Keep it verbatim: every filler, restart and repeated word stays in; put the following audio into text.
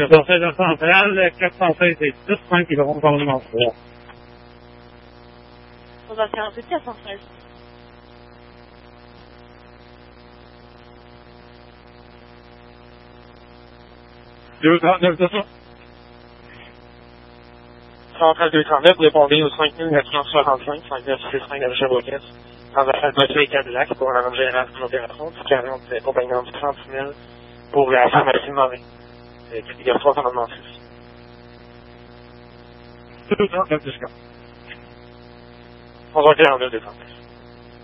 Le conseil central, quatre cent seize et dix, cinq qui verront dans le mensuel. On va faire un peu de quatre cent seize. deux trente-neuf deux cents. Centrale deux trente-neuf, répondez au cinq mille neuf cent soixante-cinq, cinq mille neuf cent soixante-cinq à Chevrolet. Dans la salle voiture et Cadillac pour la génération d'opération, quarante compagnons de trente mille pour la pharmacie Morin. Catégorie trois commandement six. deux trente-neuf discount. On va quarante-neuf deux trente.